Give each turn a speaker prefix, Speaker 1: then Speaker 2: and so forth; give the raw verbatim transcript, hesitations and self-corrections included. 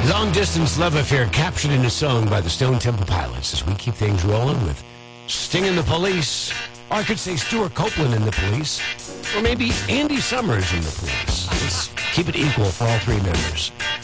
Speaker 1: Long-distance love affair captured in a song by the Stone Temple Pilots as we keep things rolling with Sting and the Police. Or I could say Stuart Copeland and the Police. Or maybe Andy Summers and the Police. Let's keep it equal for all three members.